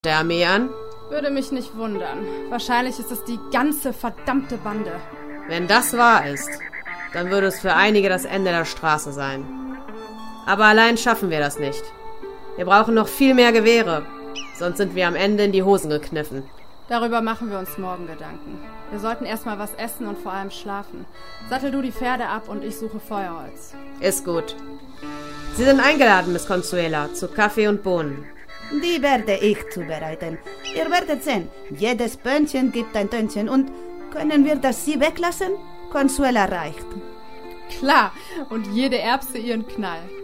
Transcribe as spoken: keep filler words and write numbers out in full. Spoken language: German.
der Armee an? Würde mich nicht wundern. Wahrscheinlich ist es die ganze verdammte Bande. Wenn das wahr ist, dann würde es für einige das Ende der Straße sein. Aber allein schaffen wir das nicht. Wir brauchen noch viel mehr Gewehre, sonst sind wir am Ende in die Hosen gekniffen. Darüber machen wir uns morgen Gedanken. Wir sollten erstmal was essen und vor allem schlafen. Sattel du die Pferde ab und ich suche Feuerholz. Ist gut. Sie sind eingeladen, Miss Consuela, zu Kaffee und Bohnen. Die werde ich zubereiten. Ihr werdet sehen, jedes Böhnchen gibt ein Tönchen. Und können wir das Sie weglassen? Consuela reicht. Klar, und jede Erbse ihren Knall.